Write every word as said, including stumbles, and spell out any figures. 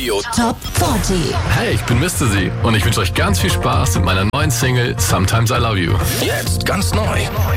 Radio Top vierzig. Hey, ich bin Mister Z und ich wünsche euch ganz viel Spaß mit meiner neuen Single Sometimes I Love You. Jetzt ganz neu.